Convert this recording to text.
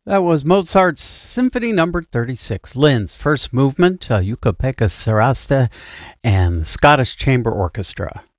That was Mozart's Symphony Number 36, Linz, first movement, Jukka-Pekka Saraste, and the Scottish Chamber Orchestra.